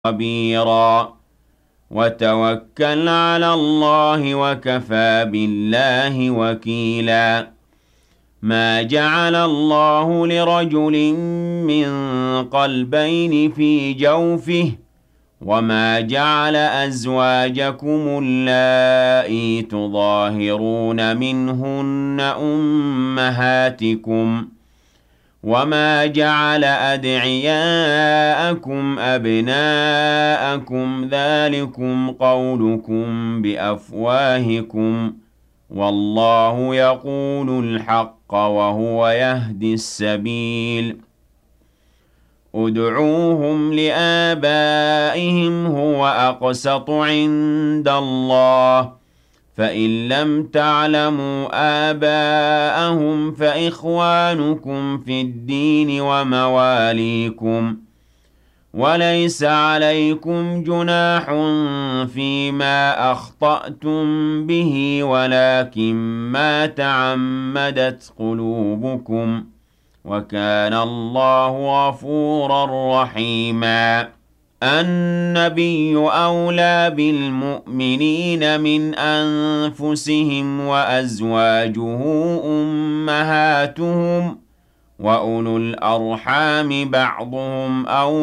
خبيرا وتوكل على الله وكفى بالله وكيلا ما جعل الله لرجل من قلبين في جوفه وما جعل أزواجكم اللائي تظاهرون منهن أمهاتكم وما جعل أدعياءكم أبناءكم ذلكم قولكم بأفواهكم والله يقول الحق وهو يهدي السبيل ادعوهم لآبائهم هو أقسط عند الله فإن لم تعلموا آباءهم فإخوانكم في الدين ومواليكم وليس عليكم جناح فيما أخطأتم به ولكن ما تعمدت قلوبكم وكان الله غفورا رحيما النبي أولى بالمؤمنين من أنفسهم وأزواجه أمهاتهم وأولو الأرحام بعضهم أولى